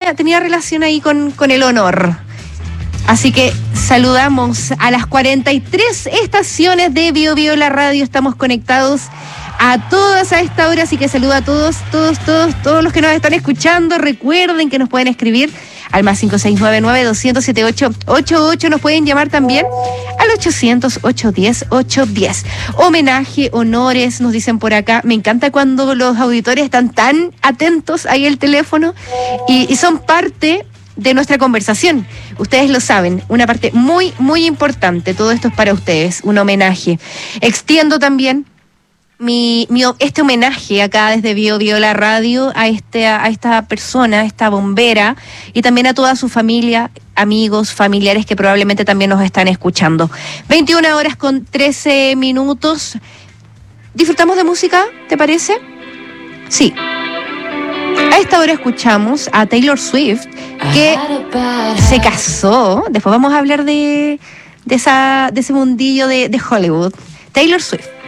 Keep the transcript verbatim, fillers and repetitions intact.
tenía, tenía relación ahí con, con el honor. Así que saludamos a las cuarenta y tres estaciones de Bio Bio la radio. Estamos conectados a todas a esta hora, así que saludo a todos, todos, todos, todos los que nos están escuchando. Recuerden que nos pueden escribir al más cinco seis nueve nueve, dos cero siete, ocho ocho ocho. Nos pueden llamar también al ochocientos, ochocientos diez, ochocientos diez. Homenaje, honores, nos dicen por acá. Me encanta cuando los auditores están tan atentos ahí al teléfono y, y son parte de nuestra conversación. Ustedes lo saben, una parte muy, muy importante. Todo esto es para ustedes, un homenaje. Extiendo también Mi, mi, este homenaje acá desde Bio Bio la radio a, este, a esta persona, a esta bombera, y también a toda su familia, amigos, familiares que probablemente también nos están escuchando. veintiuna horas con trece minutos. ¿Disfrutamos de música, te parece? Sí. A esta hora escuchamos a Taylor Swift, que se casó. Después vamos a hablar de, de, esa, de ese mundillo de, de Hollywood. Taylor Swift.